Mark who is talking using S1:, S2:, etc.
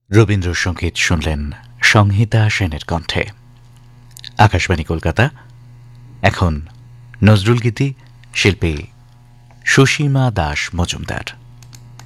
S1: রবীন্দ্রসঙ্গীত শুনলেন সংহিতা সেনের কণ্ঠে। আকাশবাণী কলকাতা। এখন নজরুল গীতি, শিল্পী সুসীমা দাস মজুমদার।